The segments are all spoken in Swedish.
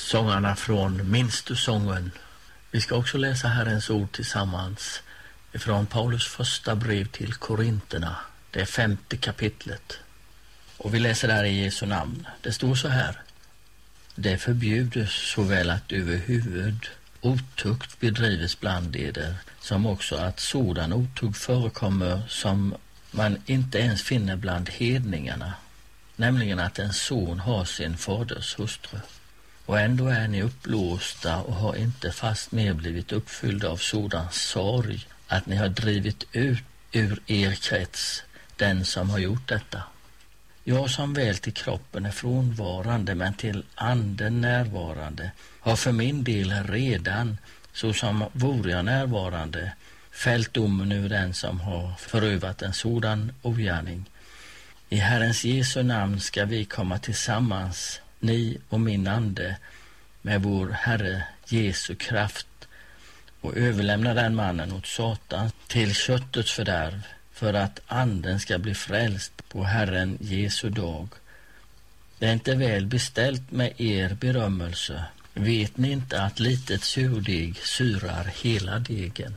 sångarna från Minns du sången. Vi ska också läsa Herrens ord tillsammans ifrån Paulus första brev till Korinterna, det 5:e kapitlet. Och vi läser där i Jesu namn. Det står så här: Det förbjudes såväl att överhuvud otukt bedrivs bland eder, som också att sådan otukt förekommer som man inte ens finner bland hedningarna, nämligen att en son har sin faders hustru. Och ändå är ni uppblåsta och har inte fastmer blivit uppfyllda av sådan sorg att ni har drivit ut ur er krets den som har gjort detta. Jag som väl till kroppen är frånvarande men till anden närvarande har för min del redan, så som vore jag närvarande, fällt domen över den som har förövat en sådan ogärning. I Herrens Jesu namn ska vi komma tillsammans, ni och min ande, med vår Herre Jesu kraft och överlämna den mannen åt Satan till köttets fördärv, för att anden ska bli frälst på Herren Jesu dag. Det är inte väl beställt med er berömmelse. Vet ni inte att litet surdeg syrar hela degen?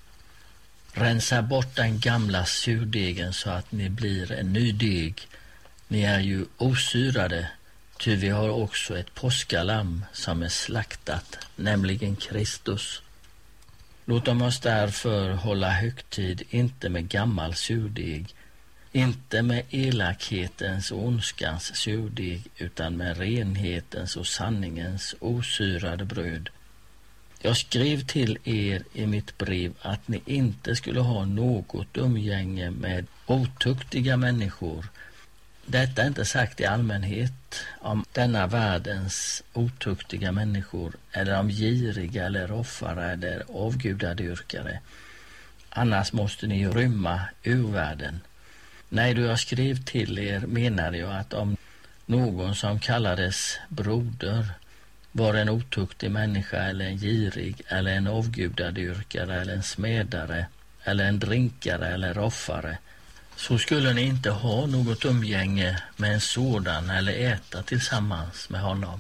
Rensa bort den gamla surdegen så att ni blir en ny deg. Ni är ju osyrade, ty vi har också ett påskalamm som är slaktat, nämligen Kristus. Låt oss därför hålla högtid, inte med gammal surdeg, inte med elakhetens och ondskans surdeg, utan med renhetens och sanningens osyrade bröd. Jag skrev till er i mitt brev att ni inte skulle ha något umgänge med otuktiga människor. Detta är inte sagt i allmänhet om denna världens otuktiga människor, eller om giriga eller roffare eller avgudadyrkare. Annars måste ni ju rymma ur världen. Nej, då jag skrev till er menade jag att om någon som kallades broder var en otuktig människa, eller en girig, eller en avgudadyrkare, eller en smedare, eller en drinkare, eller roffare, så skulle ni inte ha något umgänge med en sådan eller äta tillsammans med honom.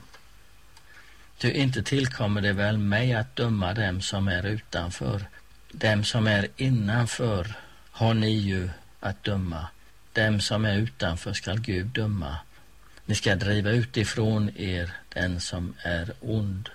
Ty inte tillkommer det väl mig att döma dem som är utanför. Dem som är innanför har ni ju att döma. Dem som är utanför skall Gud döma. Ni ska driva utifrån er den som är ond.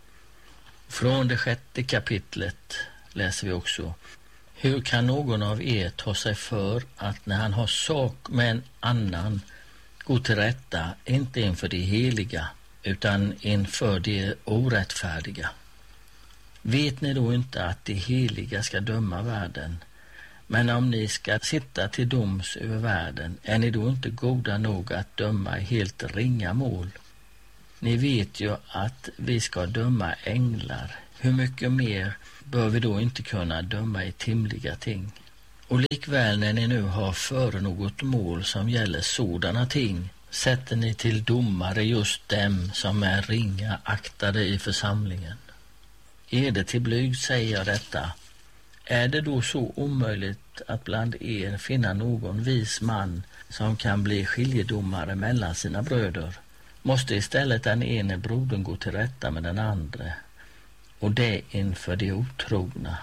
Från det 6:e kapitlet läser vi också: Hur kan någon av er ta sig för att när han har sak med en annan gå till rätta, inte inför de heliga utan inför de orättfärdiga? Vet ni då inte att de heliga ska döma världen? Men om ni ska sitta till doms över världen, är ni då inte goda nog att döma i helt ringa mål? Ni vet ju att vi ska döma änglar. Hur mycket mer bör vi då inte kunna döma i timliga ting? Och likväl när ni nu har för något mål som gäller sådana ting, sätter ni till domare just dem som är ringa aktade i församlingen. Är det till blyg säger jag detta? Är det då så omöjligt att bland er finna någon vis man som kan bli skiljedomare mellan sina bröder? Måste istället den ene brodern gå till rätta med den andra, och det inför de otrogna.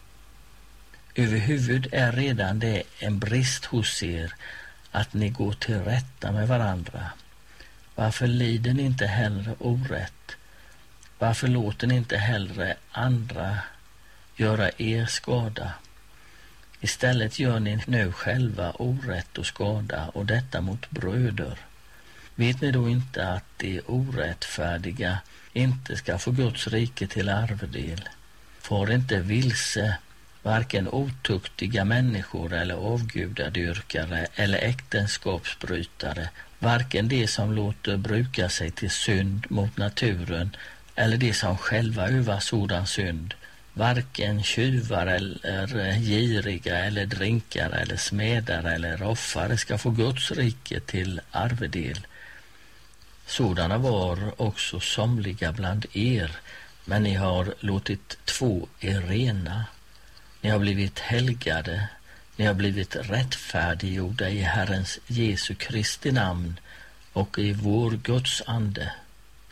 Överhuvud är redan det en brist hos er att ni går till rätta med varandra. Varför lider ni inte hellre orätt? Varför låter ni inte hellre andra göra er skada? Istället gör ni nu själva orätt och skada, och detta mot bröder. Vet ni då inte att de orättfärdiga inte ska få Guds rike till arvedel? Får inte vilse, varken otuktiga människor eller avgudadyrkare eller äktenskapsbrytare, varken de som låter bruka sig till synd mot naturen eller de som själva övar sådan synd, varken tjuvar eller giriga eller drinkare eller smedare eller roffare ska få Guds rike till arvedel. Sådana var också somliga bland er, men ni har låtit två er rena. Ni har blivit helgade, ni har blivit rättfärdiggjorda i Herrens Jesu Kristi namn och i vår Guds ande.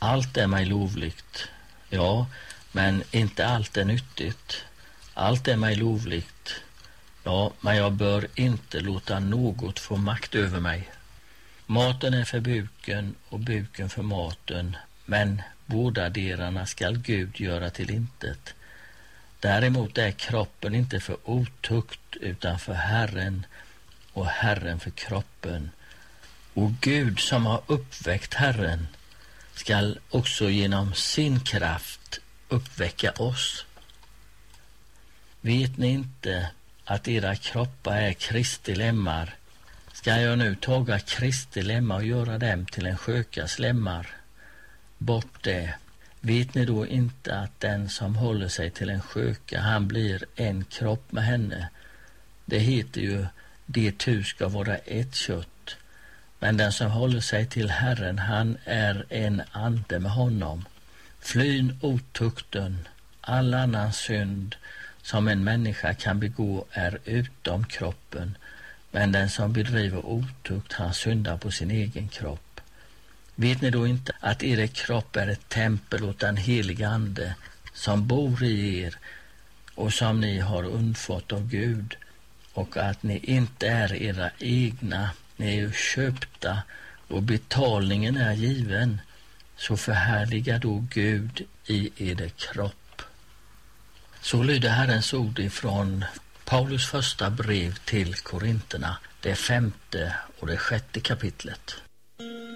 Allt är mig lovligt. Ja, men inte allt är nyttigt. Allt är mig lovligt. Ja, men jag bör inte låta något få makt över mig. Maten är för buken och buken för maten, men båda delarna skall Gud göra till intet. Däremot är kroppen inte för otukt utan för Herren och Herren för kroppen. Och Gud som har uppväckt Herren skall också genom sin kraft uppväcka oss. Vet ni inte att era kroppar är Kristi lemmar? Ska jag nu taga Kristi lemmar och göra dem till en skökas lemmar? Bort det. Vet ni då inte att den som håller sig till en sköka, han blir en kropp med henne? Det heter ju, de tu ska vara ett kött. Men den som håller sig till Herren, han är en ande med honom. Flyn otukten, all annan synd som en människa kan begå är utom kroppen. Men den som bedriver otukt, han syndar på sin egen kropp. Vet ni då inte att er kropp är ett tempel åt den heliga ande som bor i er och som ni har undfått av Gud, och att ni inte är era egna, ni är ju köpta och betalningen är given, så förhärliga då Gud i er kropp. Så lyder Herrens ord ifrån Paulus första brev till Korinterna, det 5:e och det 6:e kapitlet.